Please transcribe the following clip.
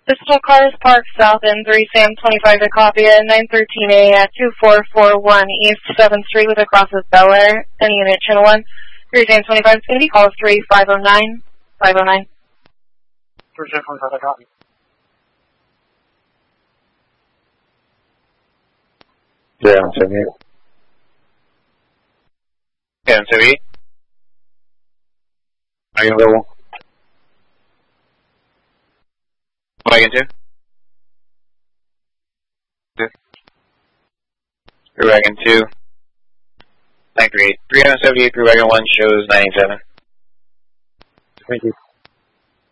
Pistol Cars Park South and 3 Sam 25 to copy at 913A at 2441 East 7th Street with a cross of Bel Air and unit channel 1. 3 Sam 25 is going to be call 3509. 509. 3 Sam 25 to copy. Yeah, I'm saying it. Yeah, MCV. Wagon level. Wagon 2. Crew Wagon 2. 938. 378, Crew Wagon 1 shows 97. Thank you.